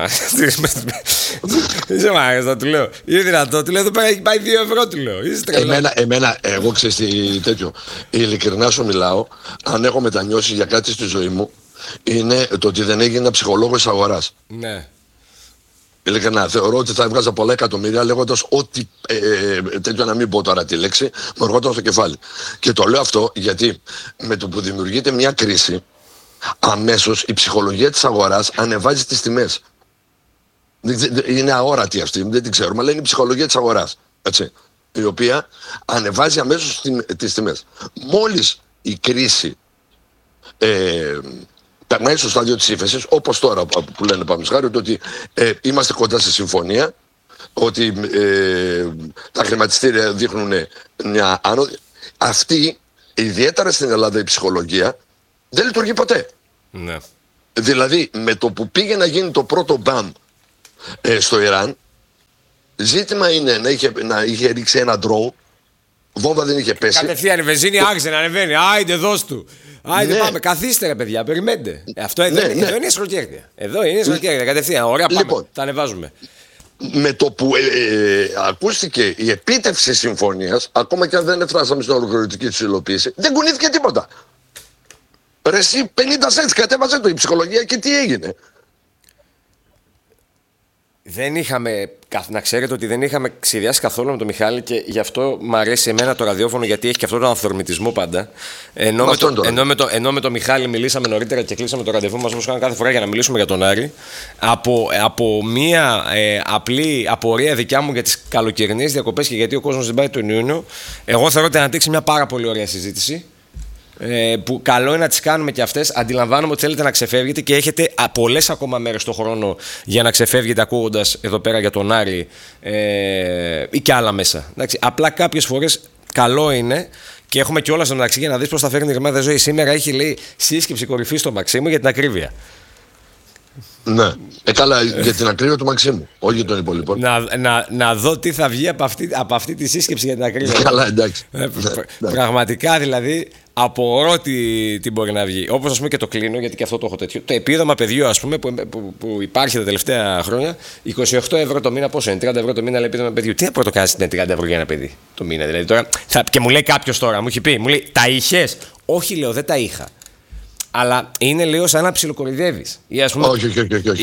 μάγιστα, του λέω. Είναι δυνατό, του λέω εδώ πέρα έχει πάει 2 ευρώ, του λέω. Εμένα, εγώ ξέρεις τι τέτοιο. Ειλικρινά σου μιλάω, αν έχω μετανιώσει για κάτι στη ζωή μου, είναι το ότι δεν έγινα ψυχολόγος της αγοράς. Ναι. Ειλικρινά, θεωρώ ότι θα έβγαζα πολλά εκατομμύρια λέγοντας ό,τι τέτοιο, να μην πω τώρα τη λέξη, μου ερχόταν στο κεφάλι. Και το λέω αυτό γιατί με το που δημιουργείται μια κρίση, αμέσως η ψυχολογία της αγοράς ανεβάζει τις τιμές. Είναι αόρατη αυτή, δεν την ξέρουμε, αλλά είναι η ψυχολογία της αγοράς. Έτσι, η οποία ανεβάζει αμέσως τις τιμές. Μόλις η κρίση περνάει στο στάδιο της ύφεσης, όπως τώρα που λένε πάμε χάρη, ότι είμαστε κοντά στη συμφωνία, ότι τα χρηματιστήρια δείχνουν μια άνοδο. Αυτή, ιδιαίτερα στην Ελλάδα, η ψυχολογία δεν λειτουργεί ποτέ. Ναι. Δηλαδή, με το που πήγε να γίνει το πρώτο μπαμ στο Ιράν, ζήτημα είναι να είχε ρίξει ένα ντρόου, βόμβα δεν είχε πέσει. Κατευθείαν η βενζίνη άρχισε να ανεβαίνει. Άιντε, δώσ' του. Άιντε, πάμε. Καθίστε, ρε παιδιά, περιμένετε. Αυτό εδώ είναι σχροκέρδια. Εδώ είναι σχροκέρδια. Κατευθείαν. Ωραία, πάμε. Λοιπόν, τα ανεβάζουμε. Με το που ακούστηκε η επίτευξη συμφωνίας, ακόμα και αν δεν φτάσαμε στην ολοκληρωτική της υλοποίηση, δεν κουνήθηκε τίποτα. Ρε εσύ 50 cents κατέβαζε το η ψυχολογία και τι έγινε. Δεν είχαμε, να ξέρετε ότι δεν είχαμε ξηδιάσει καθόλου με τον Μιχάλη και γι' αυτό μου αρέσει εμένα το ραδιόφωνο, γιατί έχει και αυτόν τον αυθορμητισμό πάντα. Ενώ με τον Μιχάλη μιλήσαμε νωρίτερα και κλείσαμε το ραντεβού μας όπως κάνουμε κάθε φορά για να μιλήσουμε για τον Άρη. Από μία απλή απορία δικιά μου για τις καλοκαιρινές διακοπές και γιατί ο κόσμος δεν πάει τον Ιούνιο, εγώ θεωρώ ότι αναπτύξει μια πάρα πολύ ωραία συζήτηση. Που καλό είναι να τις κάνουμε και αυτές. Αντιλαμβάνομαι ότι θέλετε να ξεφεύγετε και έχετε πολλές ακόμα μέρες το χρόνο για να ξεφεύγετε ακούγοντας εδώ πέρα για τον Άρη ή και άλλα μέσα. Εντάξει, απλά κάποιες φορές καλό είναι και έχουμε κιόλας στο μεταξύ για να δεις πώς θα φέρνει η Γερμανία ζωή. Σήμερα έχει λέει σύσκεψη κορυφή στο Μαξίμου για την ακρίβεια. Ναι, καλά για την ακρίβεια του Μαξίμου, όχι για τον υπόλοιπο. Να δω τι θα βγει από αυτή τη σύσκεψη για την ακρίβεια. Καλά, εντάξει. Πραγματικά δηλαδή απορώ τι μπορεί να βγει. Όπως ας πούμε και το κλείνω, γιατί και αυτό το έχω τέτοιο. Το επίδομα παιδιού, ας πούμε, που υπάρχει τα τελευταία χρόνια, 28 ευρώ το μήνα, πόσο είναι, 30 ευρώ το μήνα, λέει επίδομα παιδιού. Τι να πρώτο κάνεις 30 ευρώ για ένα παιδί το μήνα, δηλαδή τώρα. Και μου λέει κάποιος τώρα, μου έχει πει, μου λέει, τα είχες? Όχι, λέω, δεν τα είχα. Αλλά είναι λίγο σαν να ψιλοκορυδεύεις. Όχι.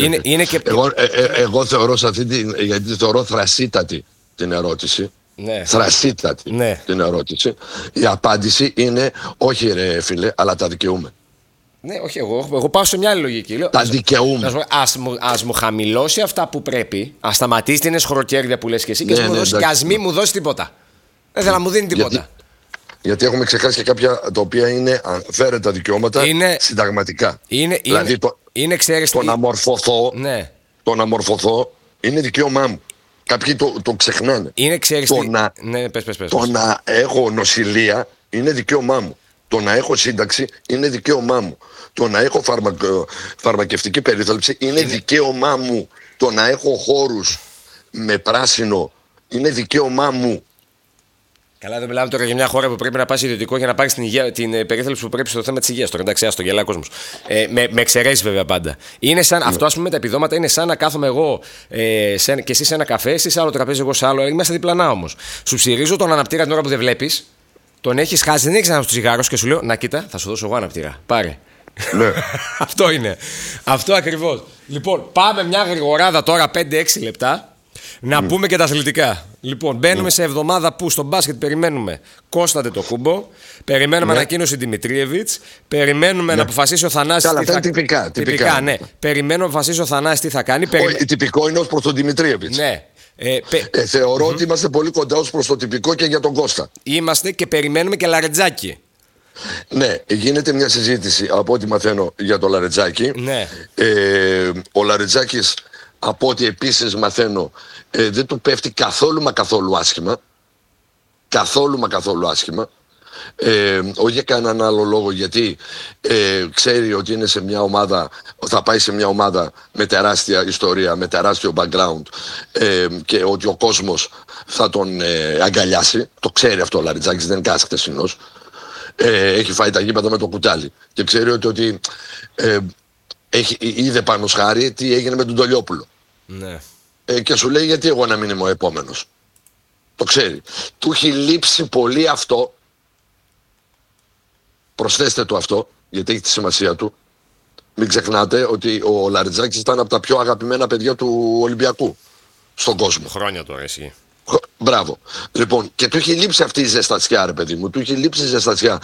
Εγώ θεωρώ σε αυτή γιατί θεωρώ θρασίτατη την ερώτηση. Ναι. Θρασίτατη την ερώτηση. Η απάντηση είναι όχι ρε φίλε, αλλά τα δικαιούμαι. Ναι, όχι εγώ πάω σε μια άλλη λογική. Λέω, τα δικαιούμαι. Ας μου χαμηλώσει αυτά που πρέπει, ας σταματήσει την εσχροκέρδια που λες και εσύ και ας μην μου δώσει τίποτα. Δεν θέλω να μου δίνει τίποτα. Γιατί έχουμε ξεχάσει και κάποια τα οποία είναι αφαίρετα δικαιώματα συνταγματικά. Δηλαδή το να μορφωθώ είναι δικαίωμά μου. Κάποιοι το ξεχνάνε. Το να έχω νοσηλεία είναι δικαίωμά μου. Το να έχω σύνταξη είναι δικαίωμά μου. Το να έχω φαρμακευτική περίθαλψη είναι δικαίωμά μου. Το να έχω χώρους με πράσινο είναι δικαίωμά μου. Καλά, δεν μιλάμε τώρα για μια χώρα που πρέπει να πας ιδιωτικό για να πάρεις την περίθαλψη που πρέπει στο θέμα της υγείας. Τώρα εντάξει, άστο, γελάει ο κόσμος. Με εξαιρέσεις βέβαια πάντα. Είναι σαν, αυτό ας πούμε με τα επιδόματα είναι σαν να κάθομαι εγώ και εσύ σε ένα καφέ, εσύ σε άλλο τραπέζι, εγώ σε άλλο. Είμαστε διπλανά όμως. Σου ψηρίζω τον αναπτήρα την ώρα που δεν βλέπεις, τον έχεις χάσει, δεν έχεις ένα στο τσιγάρο και σου λέω να κοίτα, θα σου δώσω εγώ αναπτήρα. Πάρε. Ναι. Αυτό είναι. Αυτό ακριβώς. Λοιπόν, πάμε μια γρηγοράδα τώρα 5-6 λεπτά. Να πούμε και τα αθλητικά. Λοιπόν, μπαίνουμε σε εβδομάδα που στο μπάσκετ περιμένουμε Κώστατε το Κούμπο, περιμένουμε ανακοίνωση Δημητρίεβιτς, περιμένουμε να αποφασίσει ο Θανάσης. Καλά, αυτά είναι τυπικά. Ναι. Περιμένουμε να αποφασίσει ο Θανάσης τι θα κάνει. Τυπικό είναι ως προς τον Δημητρίεβιτς. Ναι. Θεωρώ ότι είμαστε πολύ κοντά ως προς το τυπικό και για τον Κώστα. Είμαστε και περιμένουμε και Λαρετζάκη. Ναι, γίνεται μια συζήτηση από ό,τι μαθαίνω για το Λαρετζάκη. Ναι. Ο Λαρετζάκης, από ό,τι επίσης μαθαίνω, δεν του πέφτει καθόλου άσχημα. Καθόλου άσχημα. Όχι για κανέναν άλλο λόγο, γιατί ξέρει ότι είναι σε μια ομάδα, θα πάει σε μια ομάδα με τεράστια ιστορία, με τεράστιο background, και ότι ο κόσμος θα τον αγκαλιάσει. Το ξέρει αυτό ο Λαριτζάκης, δεν είναι χτεσινός. Έχει φάει τα γήπεδα με το κουτάλι και ξέρει ότι είδε πάνω σχάρι τι έγινε με τον Τολιόπουλο. Ναι. Και σου λέει, γιατί εγώ να μην είμαι ο επόμενος. Το ξέρει. Του έχει λείψει πολύ αυτό. Προσθέστε το αυτό, γιατί έχει τη σημασία του. Μην ξεχνάτε ότι ο Λαριτζάκης ήταν από τα πιο αγαπημένα παιδιά του Ολυμπιακού στον κόσμο. Χρόνια τώρα εσύ. Μπράβο. Λοιπόν, και του έχει λείψει αυτή η ζεστασιά, ρε παιδί μου. Του έχει λείψει η ζεστασιά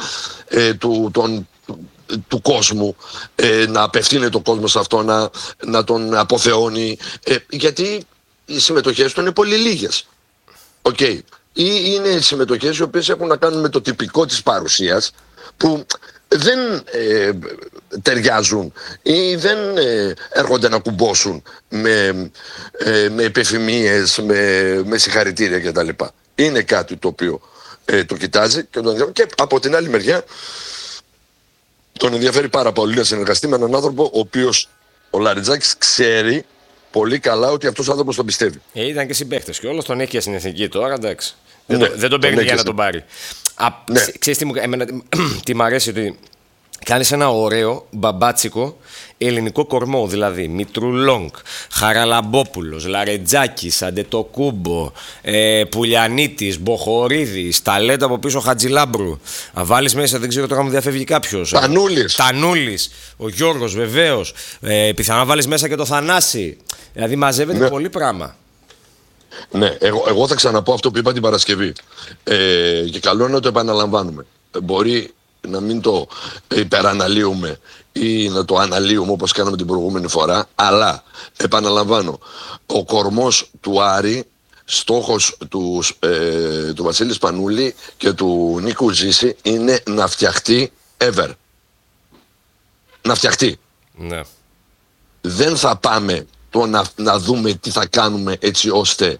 του κόσμου, να απευθύνεται ο κόσμος σε αυτό, να τον αποθεώνει, γιατί οι συμμετοχές του είναι πολύ λίγες. Okay. Ή είναι συμμετοχές οι οποίες έχουν να κάνουν με το τυπικό της παρουσίας, που δεν ταιριάζουν ή δεν έρχονται να κουμπώσουν με επιφημίες, με συγχαρητήρια κτλ. Είναι κάτι το οποίο το κοιτάζει και από την άλλη μεριά τον ενδιαφέρει πάρα πολύ να συνεργαστεί με έναν άνθρωπο ο οποίος ο Λαριτζάκης ξέρει πολύ καλά ότι αυτός ο άνθρωπος τον πιστεύει. Ήταν και συμπαίχτες και όλος τον έχει και στην εθνική τώρα, εντάξει. Δεν τον παίρνει για να τον πάρει. Ναι. Ξέρεις τι μ' αρέσει, ότι κάνεις ένα ωραίο μπαμπάτσικο ελληνικό κορμό, δηλαδή Μητρουλόγκ, Χαραλαμπόπουλος, Λαρετζάκης, Αντετοκούμπο, Πουλιανίτης, Μποχορίδης, ταλέντα από πίσω Χατζηλάμπρου. Αν βάλεις μέσα, δεν ξέρω τώρα αν μου διαφεύγει κάποιος. Τανούλης, ο Γιώργος βεβαίως. Πιθανά να βάλεις μέσα και το Θανάση. Δηλαδή μαζεύεται πολύ πράγμα. Ναι, εγώ θα ξαναπώ αυτό που είπα την Παρασκευή. Και καλό είναι να το επαναλαμβάνουμε. Μπορεί να μην το υπεραναλύουμε ή να το αναλύουμε όπως κάναμε την προηγούμενη φορά, αλλά επαναλαμβάνω, ο κορμός του Άρη, στόχος του Βασίλη Σπανούλη και του Νίκου Ζήση είναι να φτιαχτεί ever. Να φτιαχτεί. Ναι. Δεν θα πάμε να δούμε τι θα κάνουμε έτσι ώστε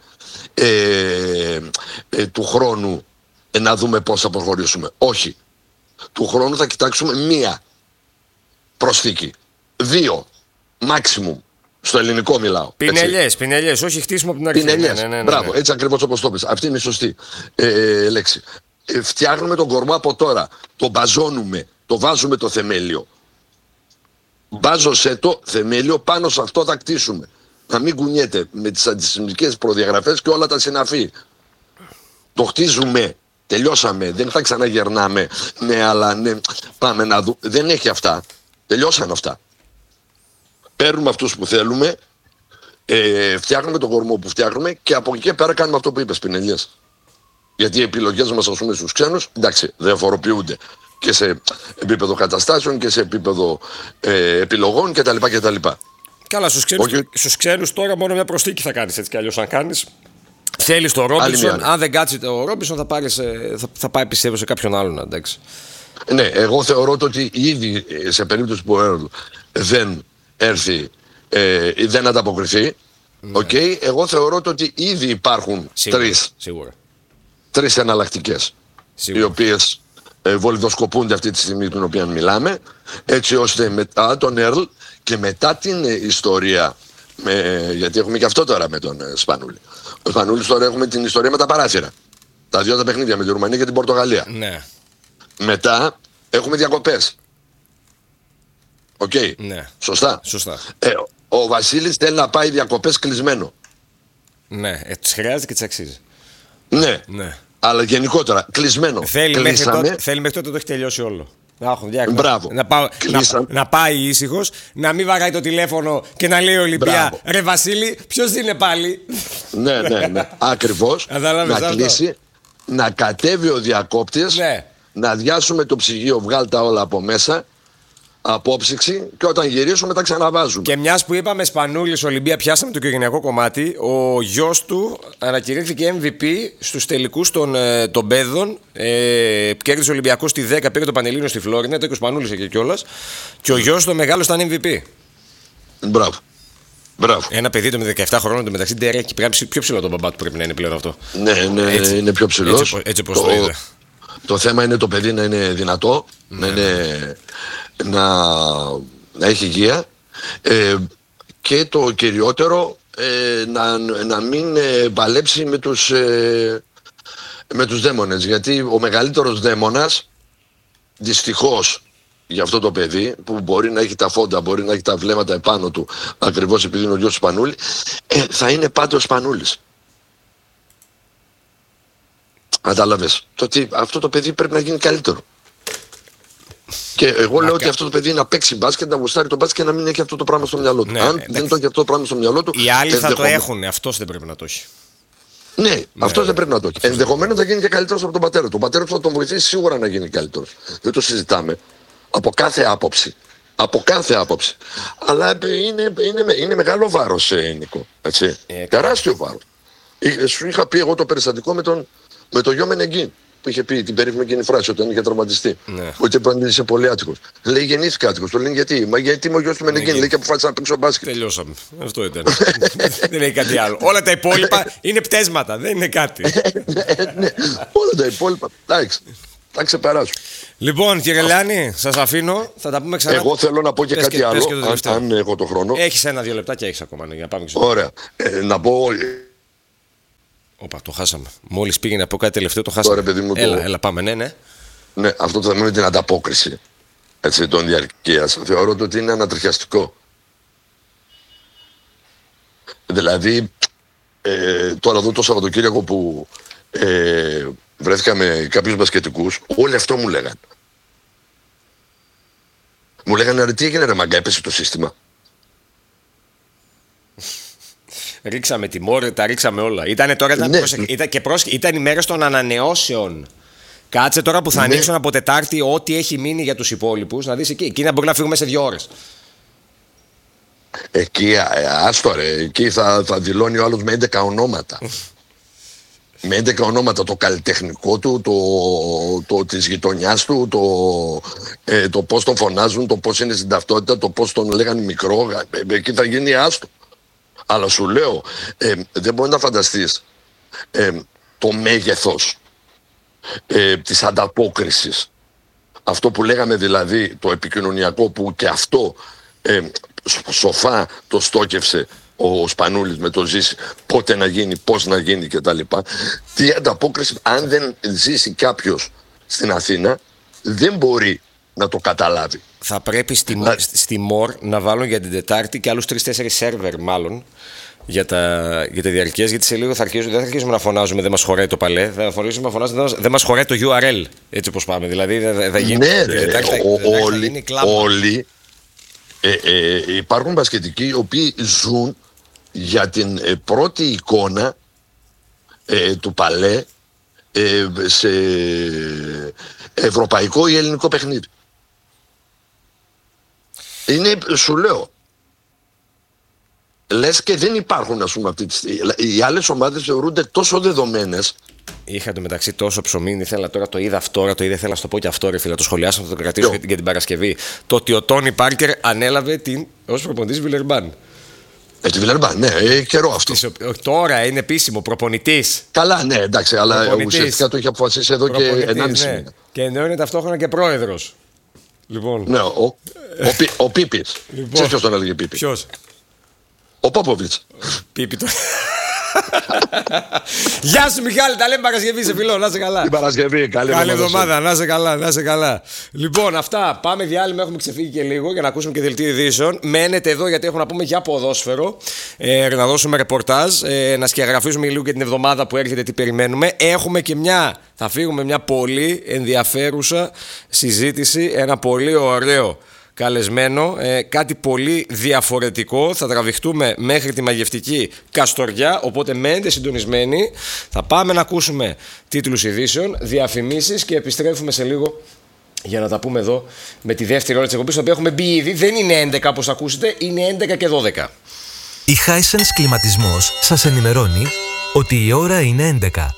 του χρόνου να δούμε πώς θα προχωρήσουμε. Όχι. Του χρόνου θα κοιτάξουμε μία προσθήκη. 2 maximum. Στο ελληνικό μιλάω. Πινελιές, όχι χτίσιμο από την αρχή. Πινελιές, ναι. Μπράβο, έτσι ακριβώς όπως το πες. Αυτή είναι η σωστή λέξη. Φτιάχνουμε τον κορμό από τώρα. Το μπαζώνουμε, το βάζουμε το θεμέλιο. Μπάζωσέ το θεμέλιο, πάνω σε αυτό θα κτίσουμε. Να μην κουνιέται με τις αντισημιτικές προδιαγραφές και όλα τα συναφή. Το χτίζουμε. Τελειώσαμε, δεν θα ξαναγερνάμε. Ναι, αλλά ναι, πάμε να δούμε. Δεν έχει αυτά. Τελειώσαν αυτά. Παίρνουμε αυτούς που θέλουμε, φτιάχνουμε τον κορμό που φτιάχνουμε και από εκεί και πέρα κάνουμε αυτό που είπες, Πινελιές. Γιατί οι επιλογές μας, ας πούμε, στους ξένους, εντάξει, διαφοροποιούνται και σε επίπεδο καταστάσεων και σε επίπεδο επιλογών κτλ. Καλά, στους ξένους τώρα μόνο μια προσθήκη θα κάνεις, έτσι κι αλλιώς αν κάνεις. Θέλεις το Ρόμπινσον, αν δεν κάτσει το Ρόμπινσον θα πάει, πιστεύω, σε κάποιον άλλον, εντάξει. Ναι, εγώ θεωρώ ότι ήδη σε περίπτωση που ο Έρλ δεν έρθει ή δεν ανταποκριθεί, okay, εγώ θεωρώ ότι ήδη υπάρχουν τρεις εναλλακτικές, οι οποίες βολιδοσκοπούνται αυτή τη στιγμή την οποία μιλάμε, έτσι ώστε μετά τον Έρλ και μετά την ιστορία, γιατί έχουμε και αυτό τώρα με τον Σπανούλη. Ο Σπανούλης τώρα έχουμε την ιστορία με τα παράθυρα. Τα 2 τα παιχνίδια με τη Ρουμανία και την Πορτογαλία. Ναι. Μετά έχουμε διακοπές. Οκ. Ναι. Σωστά. Ο Βασίλης θέλει να πάει διακοπές κλεισμένο. Ναι, τις χρειάζεται και τις αξίζει. Ναι. Αλλά γενικότερα κλεισμένο. Θέλει μέχρι τότε το έχει τελειώσει όλο. Μπράβο. Να πάει ήσυχος, να μην βαράει το τηλέφωνο και να λέει Ολυμπία, ρε Βασίλη, ποιος είναι πάλι. Ναι. Ακριβώς. Να κλείσει, να κατέβει ο διακόπτης, να διάσουμε το ψυγείο, βγάλει τα όλα από μέσα, απόψυξη, και όταν γυρίσουμε τα ξαναβάζουμε. Και μιας που είπαμε Σπανούλης Ολυμπία, πιάσαμε το οικογενειακό κομμάτι. Ο γιος του ανακηρύχθηκε MVP στους τελικούς των παιδών. Κέρδισε ο Ολυμπιακός στη 10, πήρε το Πανελλήνιο στη Φλόριντα, το 20 Σπανούλης εκεί κιόλας. Και ο γιος του μεγάλος ήταν MVP. Μπράβο. Ένα παιδί με 17 χρόνων μεταξύ ντερέκι. Πρέπει πιο ψηλό τον μπαμπά του πρέπει να είναι πλέον αυτό. Ναι, είναι πιο ψηλό. Έτσι όπως το είδα. Το θέμα είναι το παιδί να είναι δυνατό, να έχει υγεία, και το κυριότερο, να μην παλέψει με τους δαίμονες. Γιατί ο μεγαλύτερος δαίμονας, δυστυχώς για αυτό το παιδί, που μπορεί να έχει τα φόντα, μπορεί να έχει τα βλέμματα επάνω του, ακριβώς επειδή είναι ο γιος του Σπανούλη, θα είναι πάντα ο Σπανούλης. Κατάλαβες. Το ότι αυτό το παιδί πρέπει να γίνει καλύτερο. Και εγώ λέω ότι αυτό το παιδί να παίξει μπάσκετ, να γουστάρει το μπάσκετ και να μην έχει αυτό το πράγμα στο μυαλό του. Ναι, αν δεν το έχει αυτό το πράγμα στο μυαλό του. Οι άλλοι θα το έχουν, αυτός δεν πρέπει να το έχει. Ναι, αυτός δεν πρέπει να το έχει. Ενδεχομένως θα γίνει και καλύτερος από τον πατέρα του. Ο πατέρα του θα τον βοηθήσει σίγουρα να γίνει καλύτερος. Δεν το συζητάμε. Από κάθε άποψη. Από κάθε άποψη. Αλλά είναι μεγάλο βάρος, Νίκο. Έτσι. Τεράστιο βάρος. Σου είχα πει εγώ το περιστατικό με το γιο Μενεγκίν, που είχε πει την περίφημη εκείνη φράση όταν είχε τραυματιστεί. Ναι. Ότι είπαν είσαι πολύ άτυχος. Λέει γεννήθηκα άτυχος. Το λένε γιατί. Μα γιατί είμαι ο γιος του Μενεγκίν. Λέει και αποφάσισα να παίξω μπάσκετ. Τελειώσαμε. Αυτό ήταν. Δεν είναι κάτι άλλο. Όλα τα υπόλοιπα είναι πτέσματα. Δεν είναι κάτι. Ναι. Όλα τα υπόλοιπα. Εντάξει. Θα ξεπεράσω. Λοιπόν, κύριε Λεάνη, σας αφήνω. Θα τα πούμε ξανά. Εγώ θέλω να πω και κάτι άλλο, αν έχω το χρόνο. Έχεις 1-2 λεπτά και έχεις ακόμα. Για να πάμε ωραία. Να πω. Όπα, το χάσαμε. Μόλις πήγε να πω κάτι τελευταίο, το χάσαμε. Τώρα, παιδί μου, έλα, πάμε, ναι. Ναι, αυτό το θέμα είναι την ανταπόκριση, έτσι, των διαρκείας. Θεωρώ ότι είναι ανατριχιαστικό. Δηλαδή, τώρα εδώ το Σαββατοκύριακο που βρέθηκα με κάποιους μπασκετικούς, όλοι αυτό μου λέγανε. Μου λέγανε, ρε, τι έγινε ρε μαγκά, έπεσε το σύστημα. Ρίξαμε τη μόρια, τα ρίξαμε όλα. Ήτανε τώρα, ήταν οι μέρες των ανανεώσεων. Κάτσε τώρα που θα ανοίξουν από Τετάρτη ό,τι έχει μείνει για τους υπόλοιπους, να δεις εκεί να μπορεί να φύγουμε σε 2 ώρες. Εκεί, άστο ρε, εκεί θα δηλώνει ο άλλος με 11 ονόματα. Με 11 ονόματα, το καλλιτεχνικό του, το της γειτονιάς του, το πώς τον φωνάζουν, το πώς είναι στην ταυτότητα, το πώς τον λέγανε μικρό. Εκεί θα γίνει άστο. Αλλά σου λέω, δεν μπορεί να φανταστείς το μέγεθος της ανταπόκρισης. Αυτό που λέγαμε δηλαδή, το επικοινωνιακό, που και αυτό σοφά το στόκευσε ο Σπανούλης με το Ζήση, πότε να γίνει, πώς να γίνει κτλ. Τι ανταπόκριση, αν δεν ζήσει κάποιος στην Αθήνα, δεν μπορεί να το καταλάβει. Θα πρέπει στη ΜΟΡ να βάλουν για την Τετάρτη και άλλους 3-4 σερβερ μάλλον για τα διαρκείας, γιατί σε λίγο δεν θα αρχίσουμε να φωνάζουμε δεν μας χωράει το παλέ, θα αρχίσουμε να φωνάζουμε δεν μας χωράει το URL, έτσι όπως πάμε. Δηλαδή θα γίνει. Ναι, όλοι υπάρχουν μπασκετικοί οι οποίοι ζουν για την πρώτη εικόνα του παλέ σε ευρωπαϊκό ή ελληνικό παιχνίδι. Είναι, σου λέω, λες και δεν υπάρχουν, ας πούμε, αυτή τη στιγμή. Οι άλλες ομάδες θεωρούνται τόσο δεδομένες. Είχα το μεταξύ τόσο ψωμί, ήθελα τώρα, το είδα αυτό, τώρα το είδα, ήθελα να το πω και αυτό, ρε φίλε, το σχολιάσω, θα το κρατήσω για την Παρασκευή. Το ότι ο Τόνι Πάρκερ ανέλαβε ως προπονητής Βιλερμπάν. Τη Βιλερμπάν, ναι, καιρό αυτό. Τώρα είναι επίσημο, προπονητής. Καλά, ναι, εντάξει, αλλά ουσιαστικά το είχε αποφασίσει εδώ και 1,5 μήνα. Και ενώ είναι ταυτόχρονα και πρόεδρος. Λοιπόν. Ναι, ο Πίπης. Ξέρεις ποιος τον έλεγε Πίπη? Ποιος? Ο Πόποβιτς. Πίπη το. Γεια σου Μιχάλη, τα λέμε Παρασκευή, σε φιλό, να είσαι καλά. Την Παρασκευή, καλή εβδομάδα, να είσαι καλά, να είσαι καλά. Λοιπόν, αυτά, πάμε διάλειμμα, έχουμε ξεφύγει και λίγο για να ακούσουμε και δελτίο ειδήσεων. Μένετε εδώ γιατί έχουμε να πούμε για ποδόσφαιρο, να δώσουμε ρεπορτάζ, να σκιαγραφίσουμε λίγο και την εβδομάδα που έρχεται, τι περιμένουμε. Έχουμε και θα φύγουμε μια πολύ ενδιαφέρουσα συζήτηση, ένα πολύ ωραίο καλεσμένο, κάτι πολύ διαφορετικό. Θα τραβηχτούμε μέχρι τη μαγευτική Καστοριά, οπότε μένετε συντονισμένοι. Θα πάμε να ακούσουμε τίτλους ειδήσεων, διαφημίσεις και επιστρέφουμε σε λίγο για να τα πούμε εδώ με τη δεύτερη ώρα της εκπομπής, στην οποία έχουμε μπει ήδη. Δεν είναι 11 όπως ακούσετε, είναι 11 και 12. Η Hisense Κλιματισμός σας ενημερώνει ότι η ώρα είναι 11.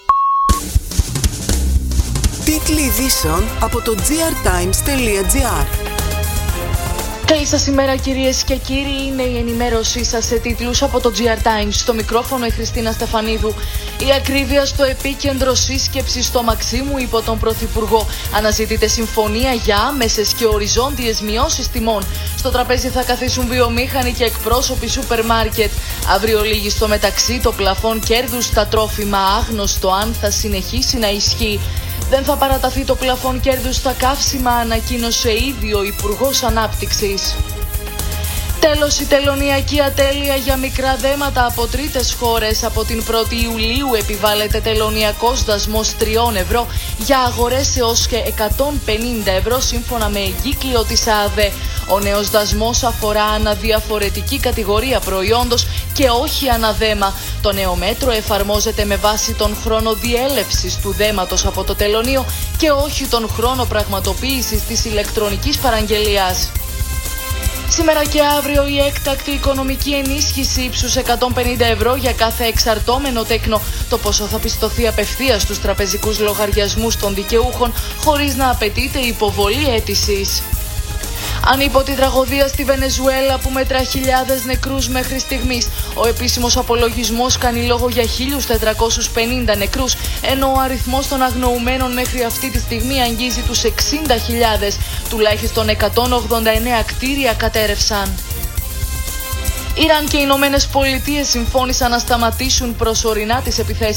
Τίτλοι ειδήσεων από το grtimes.gr. Καλή σας ημέρα κυρίες και κύριοι, είναι η ενημέρωσή σας σε τίτλους από το GR Times. Στο μικρόφωνο η Χριστίνα Στεφανίδου. Η ακρίβεια στο επίκεντρο σύσκεψης στο Μαξίμου υπό τον Πρωθυπουργό. Αναζητείται συμφωνία για άμεσες και οριζόντιες μειώσεις τιμών. Στο τραπέζι θα καθίσουν βιομήχανοι και εκπρόσωποι σούπερ μάρκετ. Αύριο λίγη στο μεταξύ το πλαφόν κέρδους στα τρόφιμα, άγνωστο αν θα συνεχίσει να ισχύει. Δεν θα παραταθεί το πλαφόν κέρδους στα καύσιμα, ανακοίνωσε ήδη ο Υπουργός Ανάπτυξης. Τέλος, η τελωνειακή ατέλεια για μικρά δέματα από τρίτες χώρες. Από την 1η Ιουλίου επιβάλλεται τελωνειακός δασμός 3 ευρώ για αγορές έως και 150 ευρώ σύμφωνα με εγκύκλιο της ΑΔΕ. Ο νέος δασμός αφορά αναδιαφορετική κατηγορία προϊόντος και όχι αναδέμα. Το νέο μέτρο εφαρμόζεται με βάση τον χρόνο διέλευσης του δέματος από το τελωνείο και όχι τον χρόνο πραγματοποίησης της ηλεκτρονικής παραγγελίας. Σήμερα και αύριο η έκτακτη οικονομική ενίσχυση ύψους 150 ευρώ για κάθε εξαρτώμενο τέκνο. Το ποσό θα πιστωθεί απευθείας στους τραπεζικούς λογαριασμούς των δικαιούχων χωρίς να απαιτείται υποβολή αίτησης. Ανίποτη τραγωδία στη Βενεζουέλα που μετρά χιλιάδες νεκρούς μέχρι στιγμής. Ο επίσημος απολογισμός κάνει λόγο για 1.450 νεκρούς, ενώ ο αριθμός των αγνοουμένων μέχρι αυτή τη στιγμή αγγίζει τους 60.000. Τουλάχιστον 189 κτίρια κατέρευσαν. Ιράν και οι Ηνωμένες Πολιτείες συμφώνησαν να σταματήσουν προσωρινά τις επιθέσεις